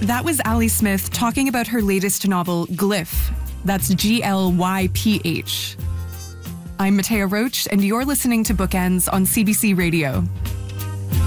That was Ali Smith talking about her latest novel, Glyph. That's Glyph. I'm Matea Roach, and you're listening to Bookends on CBC Radio.